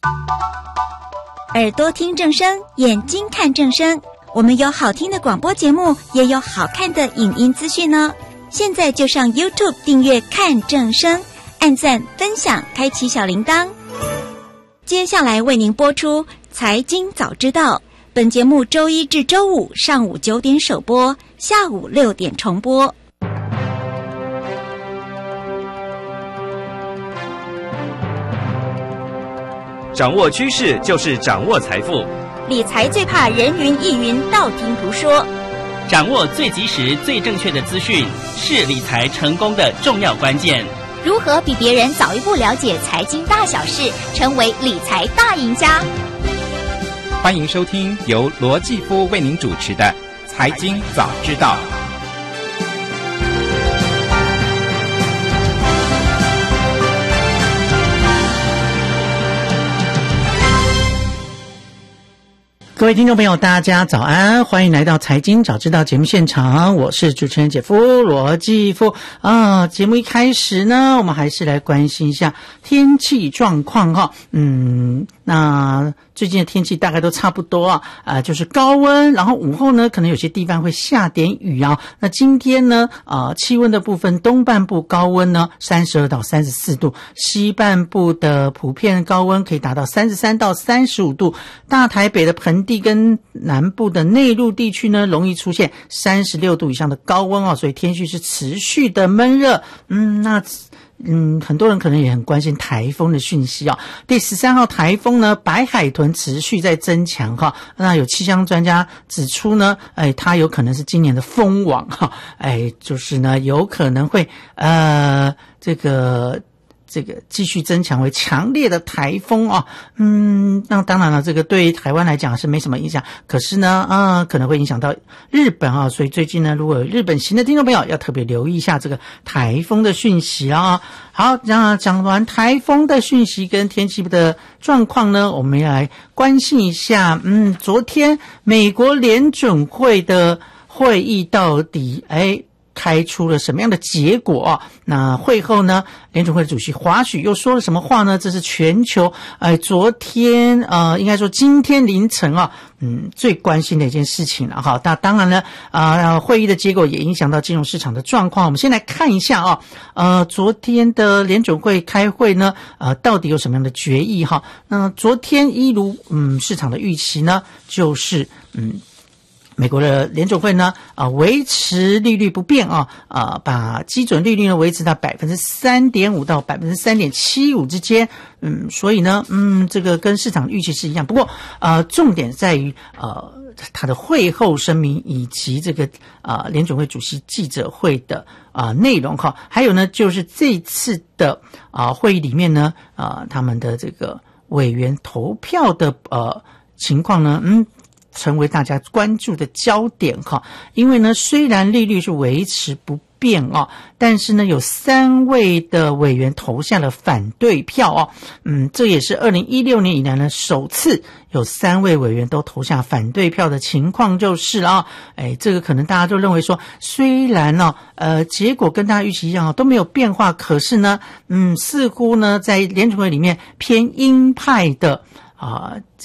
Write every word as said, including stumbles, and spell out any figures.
耳朵听正声，眼睛看正声。我们有好听的广播节目，也有好看的影音资讯呢。现在就上 YouTube 订阅看正声，按赞分享，开启小铃铛。接下来为您播出财经早知道，本节目周一至周五上午九点首播，下午六点重播。 掌握趋势就是掌握财富， 理财最怕人云亦云，道听途说。 掌握最及时、最正确的资讯，是理财成功的重要关键。 如何比别人早一步了解财经大小事，成为理财大赢家？ 欢迎收听由罗继夫为您主持的《财经早知道》。 各位听众朋友大家早安，欢迎来到财经早知道节目现场，我是主持人姐夫罗继夫啊。节目一开始呢，我们还是来关心一下天气状况哈。嗯，那最近的天气大概都差不多啊，呃，就是高温，然后午后呢，可能有些地方会下点雨啊。那今天呢，呃，气温的部分，东半部高温呢三十二到三十四度，西半部的普遍高温可以达到三十三到三十五度，大台北的盆地跟南部的内陆地区呢，容易出现三十六度以上的高温哦，所以天气是持续的闷热。嗯，那嗯，很多人可能也很关心台风的讯息哦。第十三号台风呢，白海豚持续在增强哈。那有气象专家指出呢，哎，它有可能是今年的风王哈，哎，就是呢，有可能会呃这个。这个继续增强为强烈的台风啊，嗯，那当然了，这个对于台湾来讲是没什么影响，可是呢，啊、呃，可能会影响到日本啊，所以最近呢，如果有日本行的听众朋友要特别留意一下这个台风的讯息啊。好，那讲完台风的讯息跟天气的状况呢，我们要来关心一下，嗯，昨天美国联准会的会议到底哎。开出了什么样的结果啊？那会后呢，联准会主席华许又说了什么话呢？这是全球呃昨天呃应该说今天凌晨啊，嗯最关心的一件事情了哈。那当然了啊、呃，会议的结果也影响到金融市场的状况。我们先来看一下啊，呃昨天的联准会开会呢，呃到底有什么样的决议哈？那昨天一如嗯市场的预期呢，就是嗯。美国的联准会呢，啊、呃，维持利率不变啊，啊、呃，把基准利率呢维持到百分之三点五到百分之三点七五之间，嗯，所以呢，嗯，这个跟市场预期是一样。不过，呃，重点在于呃，他的会后声明以及这个啊、呃，联准会主席记者会的啊、呃、内容哈，还有呢，就是这次的啊、呃、会议里面呢，啊、呃，他们的这个委员投票的呃情况呢，嗯。成为大家关注的焦点哈，因为呢，虽然利率是维持不变哦，但是呢，有三位的委员投下了反对票哦，嗯，这也是二零一六年以来呢首次有三位委员都投下反对票的情况就是了啊，哎，这个可能大家都认为说，虽然呢、哦，呃，结果跟大家预期一样都没有变化，可是呢，嗯，似乎呢，在联准会里面偏鹰派的啊。